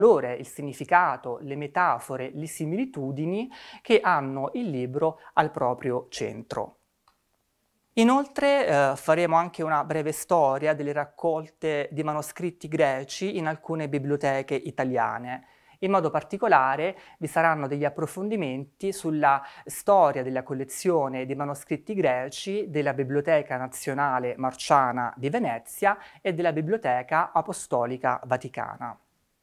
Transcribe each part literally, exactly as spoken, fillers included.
valore, il significato, le metafore, le similitudini che hanno il libro al proprio centro. Inoltre eh, faremo anche una breve storia delle raccolte di manoscritti greci in alcune biblioteche italiane. In modo particolare vi saranno degli approfondimenti sulla storia della collezione di manoscritti greci della Biblioteca Nazionale Marciana di Venezia e della Biblioteca Apostolica Vaticana.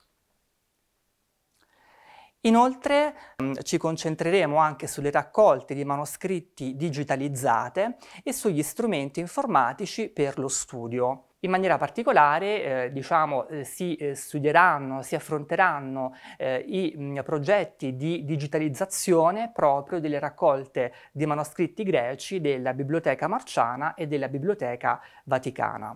Inoltre mh, ci concentreremo anche sulle raccolte di manoscritti digitalizzate e sugli strumenti informatici per lo studio. In maniera particolare, eh, diciamo, eh, si eh, studieranno, si affronteranno eh, i mh, progetti di digitalizzazione proprio delle raccolte di manoscritti greci della Biblioteca Marciana e della Biblioteca Vaticana.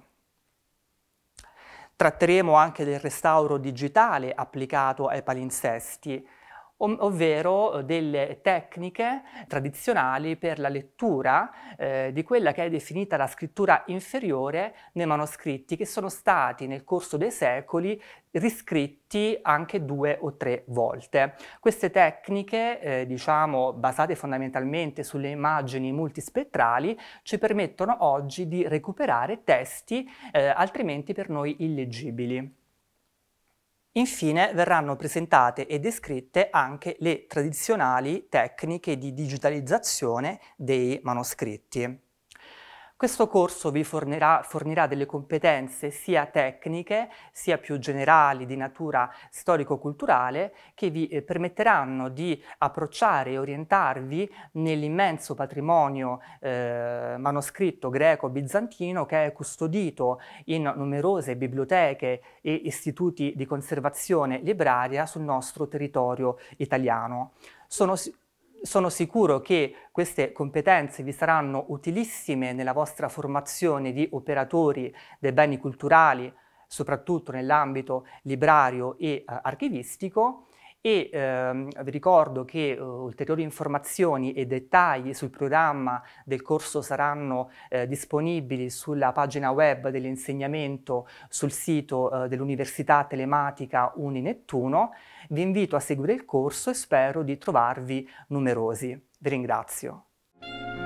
Tratteremo anche del restauro digitale applicato ai palinsesti, ov- ovvero delle tecniche tradizionali per la lettura eh, di quella che è definita la scrittura inferiore nei manoscritti che sono stati nel corso dei secoli riscritti anche due o tre volte. Queste tecniche, eh, diciamo, basate fondamentalmente sulle immagini multispettrali, ci permettono oggi di recuperare testi eh, altrimenti per noi illeggibili. Infine verranno presentate e descritte anche le tradizionali tecniche di digitalizzazione dei manoscritti. Questo corso vi fornirà, fornirà delle competenze sia tecniche, sia più generali di natura storico-culturale, che vi eh, permetteranno di approcciare e orientarvi nell'immenso patrimonio eh, manoscritto greco-bizantino che è custodito in numerose biblioteche e istituti di conservazione libraria sul nostro territorio italiano. Sono Sono sicuro che queste competenze vi saranno utilissime nella vostra formazione di operatori dei beni culturali, soprattutto nell'ambito librario e eh, archivistico, e ehm, vi ricordo che eh, ulteriori informazioni e dettagli sul programma del corso saranno eh, disponibili sulla pagina web dell'insegnamento sul sito eh, dell'Università Telematica Uni Nettuno. Vi invito a seguire il corso e spero di trovarvi numerosi. Vi ringrazio.